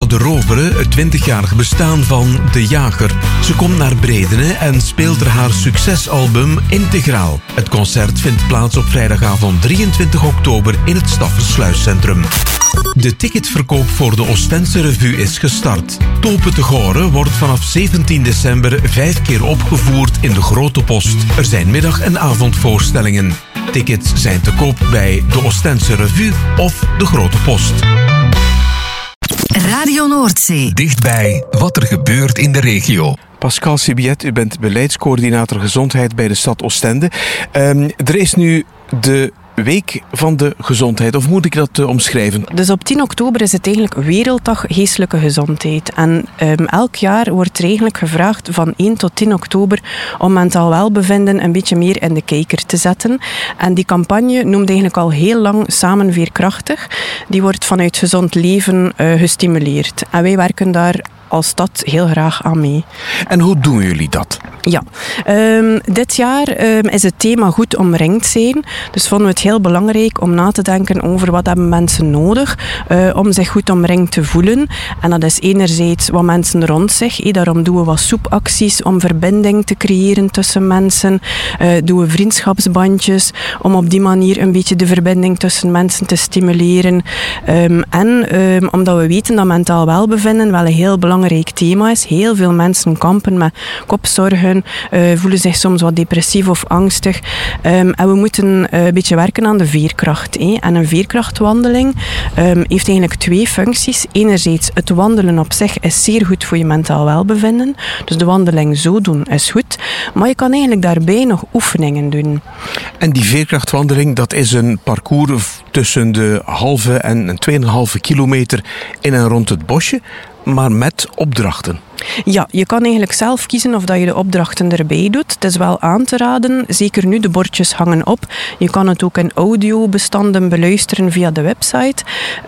De Rovere, het 20-jarige bestaan van De Jager. Ze komt naar Bredene en speelt er haar succesalbum Integraal. Het concert vindt plaats op vrijdagavond 23 oktober in het Staffensluiscentrum. De ticketverkoop voor de Oostense Revue is gestart. Tope te Goren wordt vanaf 17 december 5 keer opgevoerd in de Grote Post. Er zijn middag- en avondvoorstellingen. Tickets zijn te koop bij de Oostense Revue of de Grote Post. Radio Noordzee. Dichtbij wat er gebeurt in de regio. Pascal Sibiet, u bent beleidscoördinator gezondheid bij de stad Oostende. Er is nu de Week van de Gezondheid, of moet ik dat omschrijven? Dus op 10 oktober is het eigenlijk Werelddag Geestelijke Gezondheid. En elk jaar wordt er eigenlijk gevraagd van 1 tot 10 oktober om mentaal welbevinden een beetje meer in de kijker te zetten. En die campagne noemt eigenlijk al heel lang Samen Veerkrachtig. Die wordt vanuit Gezond Leven gestimuleerd. En wij werken daar als stad heel graag aan mee. En hoe doen jullie dat? Ja, dit jaar is het thema goed omringd zijn. Dus vonden we het heel belangrijk om na te denken over wat hebben mensen nodig om zich goed omringd te voelen. En dat is enerzijds wat mensen rond zich. Daarom doen we wat soepacties om verbinding te creëren tussen mensen. Doen we vriendschapsbandjes om op die manier een beetje de verbinding tussen mensen te stimuleren. Omdat we weten dat mentaal welbevinden wel een heel belangrijk thema is. Heel veel mensen kampen met kopzorgen, voelen zich soms wat depressief of angstig. En we moeten een beetje werken aan de veerkracht. En een veerkrachtwandeling heeft eigenlijk 2 functies. Enerzijds, het wandelen op zich is zeer goed voor je mentaal welbevinden. Dus de wandeling zo doen is goed. Maar je kan eigenlijk daarbij nog oefeningen doen. En die veerkrachtwandeling, dat is een parcours tussen de halve en 2,5 kilometer in en rond het bosje, maar met opdrachten. Ja, je kan eigenlijk zelf kiezen of dat je de opdrachten erbij doet. Het is wel aan te raden, zeker nu de bordjes hangen op. Je kan het ook in audiobestanden beluisteren via de website.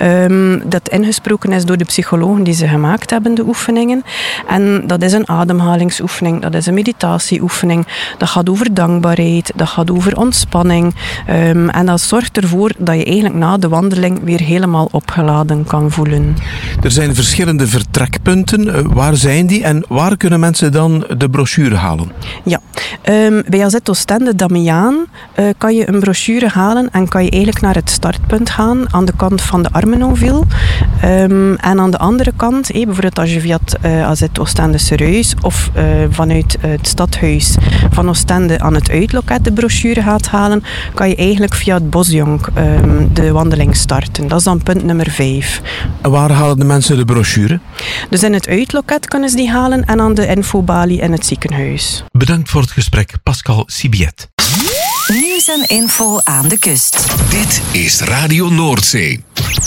Dat ingesproken is door de psychologen die ze gemaakt hebben, de oefeningen. En dat is een ademhalingsoefening, dat is een meditatieoefening. Dat gaat over dankbaarheid, dat gaat over ontspanning. En dat zorgt ervoor dat je eigenlijk na de wandeling weer helemaal opgeladen kan voelen. Er zijn verschillende vertrekpunten. Waar zijn die en waar kunnen mensen dan de brochure halen? Ja, bij AZ Oostende Damiaan kan je een brochure halen en kan je eigenlijk naar het startpunt gaan aan de kant van de Armenonville. En aan de andere kant, bijvoorbeeld als je via het AZ Oostende Serieus of vanuit het stadhuis van Oostende aan het uitloket de brochure gaat halen, kan je eigenlijk via het Bosjonk de wandeling starten. Dat is dan punt nummer 5. En waar halen de mensen de brochure? Dus in het uitloket kunnen ze die halen en aan de infobalie in het ziekenhuis. Bedankt voor het gesprek, Pascal Sibiet. Nieuws en info aan de kust. Dit is Radio Noordzee.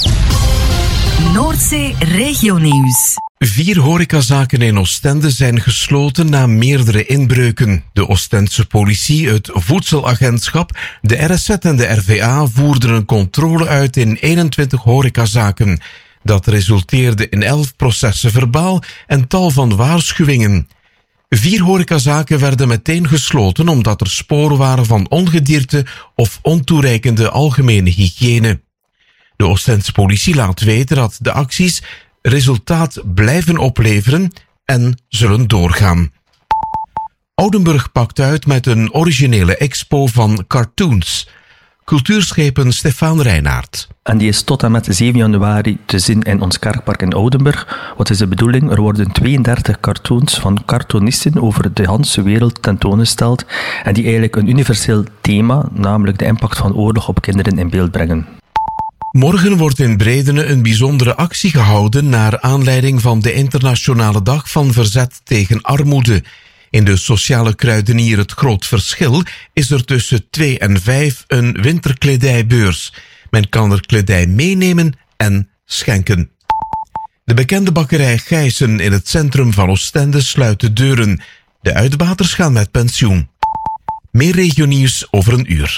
Noordzee Regionieuws. 4 horecazaken in Oostende zijn gesloten na meerdere inbreuken. De Oostense politie, het voedselagentschap, de RSZ en de RVA voerden een controle uit in 21 horecazaken. Dat resulteerde in 11 processen verbaal en tal van waarschuwingen. 4 horecazaken werden meteen gesloten omdat er sporen waren van ongedierte of ontoereikende algemene hygiëne. De Oostense politie laat weten dat de acties resultaat blijven opleveren en zullen doorgaan. Oudenburg pakt uit met een originele expo van cartoons. Cultuurschepen Stefan Reinaert. En die is tot en met 7 januari te zien in ons kerkpark in Oudenburg. Wat is de bedoeling? Er worden 32 cartoons van cartoonisten over de hele wereld tentoongesteld en die eigenlijk een universeel thema, namelijk de impact van oorlog op kinderen, in beeld brengen. Morgen wordt in Bredene een bijzondere actie gehouden naar aanleiding van de Internationale Dag van Verzet tegen Armoede. In de sociale kruidenier Het Groot Verschil is er tussen 2 en 5 een winterkledijbeurs. Men kan er kledij meenemen en schenken. De bekende bakkerij Gijssen in het centrum van Oostende sluit de deuren. De uitbaters gaan met pensioen. Meer regionieuws over een uur.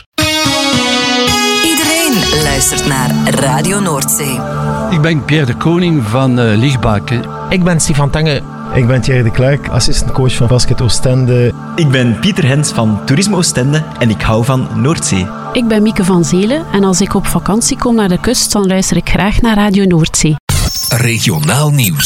Iedereen luistert naar Radio Noordzee. Ik ben Pierre de Koning van Lichtbaken. Ik ben Stefan Tange. Ik ben Thierry de Klerk, assistentcoach van Basket Oostende. Ik ben Pieter Hens van Toerisme Oostende en ik hou van Noordzee. Ik ben Mieke van Zelen en als ik op vakantie kom naar de kust, dan luister ik graag naar Radio Noordzee. Regionaal nieuws.